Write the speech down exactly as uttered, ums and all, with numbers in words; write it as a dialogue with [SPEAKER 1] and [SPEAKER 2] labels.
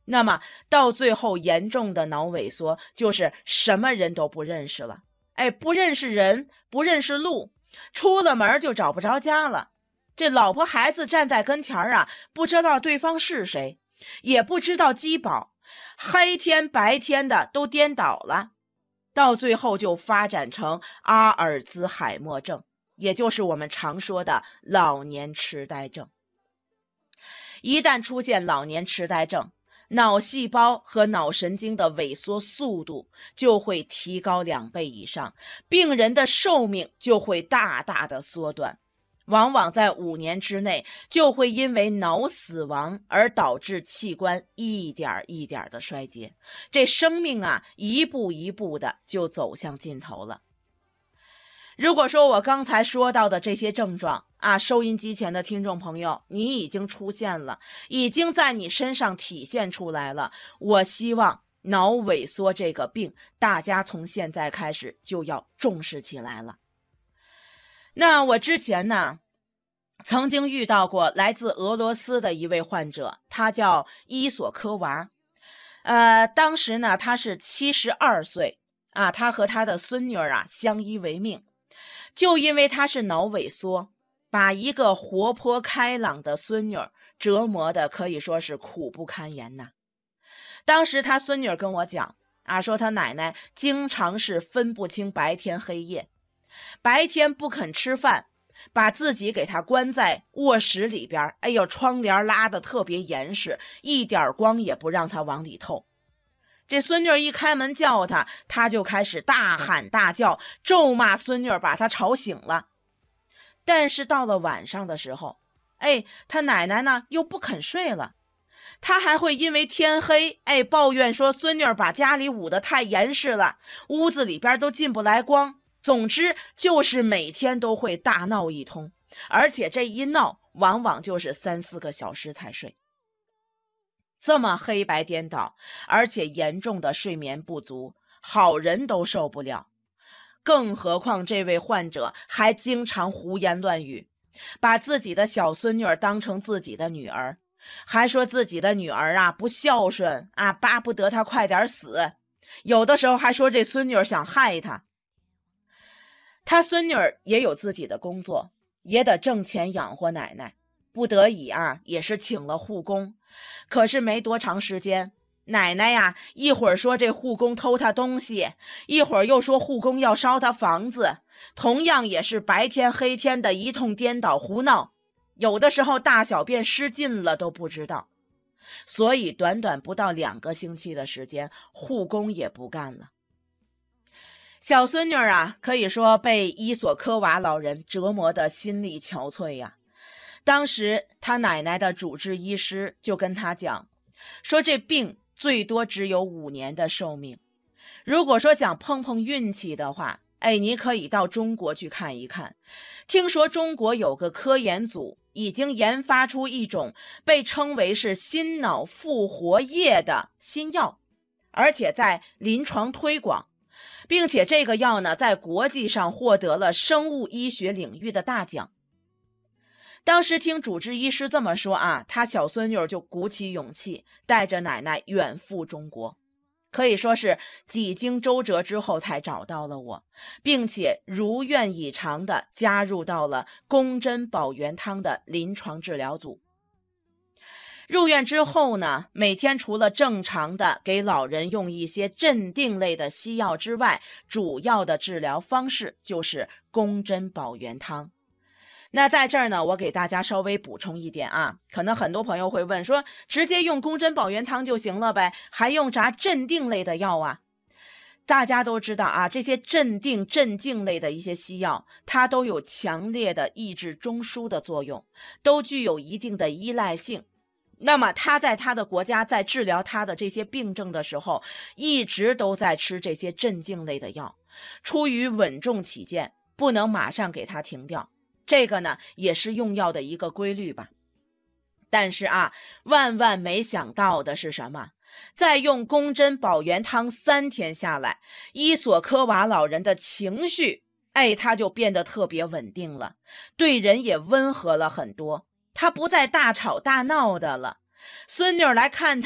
[SPEAKER 1] 那么到最后严重的脑萎缩，就是什么人都不认识了，哎，不认识人，不认识路，出了门就找不着家了。这老婆孩子站在跟前啊，不知道对方是谁，也不知道饥饱，黑天白天的都颠倒了，到最后就发展成阿尔兹海默症，也就是我们常说的老年痴呆症。一旦出现老年痴呆症，脑细胞和脑神经的萎缩速度就会提高两倍以上，病人的寿命就会大大的缩短，往往在五年之内就会因为脑死亡而导致器官一点一点的衰竭，这生命啊一步一步的就走向尽头了。如果说我刚才说到的这些症状啊，收音机前的听众朋友，你已经出现了，已经在你身上体现出来了，我希望脑萎缩这个病，大家从现在开始就要重视起来了。那我之前呢，曾经遇到过来自俄罗斯的一位患者，他叫伊索科娃。呃，当时呢，他是七十二岁啊，他和他的孙女儿啊相依为命。就因为他是脑萎缩，把一个活泼开朗的孙女儿折磨的可以说是苦不堪言呐。当时他孙女儿跟我讲啊，说他奶奶经常是分不清白天黑夜，白天不肯吃饭，把自己给他关在卧室里边，哎呦，窗帘拉得特别严实，一点光也不让他往里透。这孙女一开门叫他，他就开始大喊大叫，咒骂孙女，把他吵醒了。但是到了晚上的时候，哎，他奶奶呢又不肯睡了，他还会因为天黑，哎，抱怨说孙女把家里捂得太严实了，屋子里边都进不来光。总之就是每天都会大闹一通，而且这一闹往往就是三四个小时才睡。这么黑白颠倒，而且严重的睡眠不足，好人都受不了。更何况这位患者还经常胡言乱语，把自己的小孙女当成自己的女儿，还说自己的女儿啊不孝顺啊，巴不得她快点死。有的时候还说这孙女想害她。他孙女也有自己的工作，也得挣钱养活奶奶，不得已啊也是请了护工。可是没多长时间，奶奶呀一会儿说这护工偷她东西，一会儿又说护工要烧她房子，同样也是白天黑天的一通颠倒胡闹，有的时候大小便失禁了都不知道。所以短短不到两个星期的时间，护工也不干了。小孙女啊，可以说被伊索科娃老人折磨得心力憔悴呀。当时他奶奶的主治医师就跟他讲，说这病最多只有五年的寿命。如果说想碰碰运气的话，哎，你可以到中国去看一看。听说中国有个科研组已经研发出一种被称为是心脑复活液的新药，而且在临床推广，并且这个药呢，在国际上获得了生物医学领域的大奖。当时听主治医师这么说啊，他小孙女就鼓起勇气，带着奶奶远赴中国，可以说是几经周折之后才找到了我，并且如愿以偿的加入到了宫针保元汤的临床治疗组。入院之后呢，每天除了正常的给老人用一些镇定类的西药之外，主要的治疗方式就是宫针保元汤。那在这儿呢，我给大家稍微补充一点啊，可能很多朋友会问说，直接用宫针保元汤就行了呗，还用啥镇定类的药啊？大家都知道啊，这些镇定镇静类的一些西药，它都有强烈的抑制中枢的作用，都具有一定的依赖性。那么他在他的国家在治疗他的这些病症的时候，一直都在吃这些镇静类的药，出于稳重起见，不能马上给他停掉。这个呢，也是用药的一个规律吧。但是啊，万万没想到的是什么？在用宫针保元汤三天下来，伊索科娃老人的情绪，哎，他就变得特别稳定了，对人也温和了很多。他不再大吵大闹的了，孙女来看他